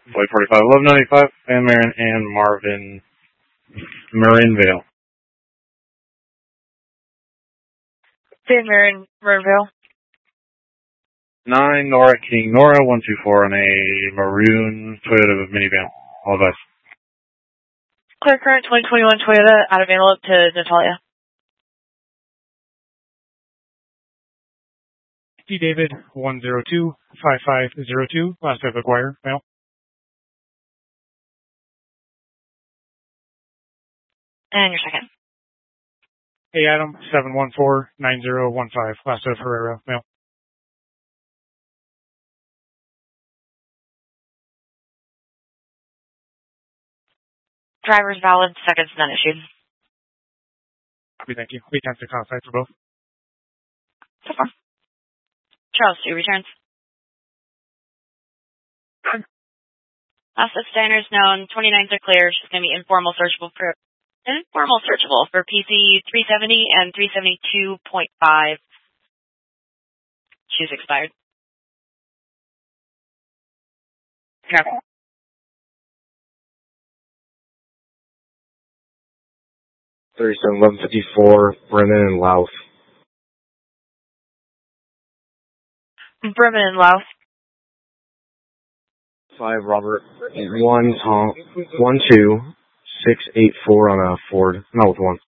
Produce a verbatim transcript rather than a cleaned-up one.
Flight forty-five, eleven ninety-five, Van Maren and Marvin Marinvale. Van Maren, Marinvale. nine Nora King Nora, one two four on a maroon Toyota minivan. All advice. Clear current twenty twenty-one Toyota out of Antelope to Natalia. D. David, one zero two five five zero two, last of acquire, mail. And your second. A. Adam, seven one four nine zero one five, last of Herrera, mail. Driver's valid, seconds none issued. Copy, thank you. We attempt to contact for both. So far. Charles two returns. Asset standards known, twenty-ninth are clear. She's going to be informal searchable for informal searchable for P C three seventy and three seventy-two point five. She's expired. Okay. thirty-seven eleven fifty-four, Brennan and Louth. Bremen and Louth. Five Robert, one Tom, one two, six eight four on a Ford. Not with one.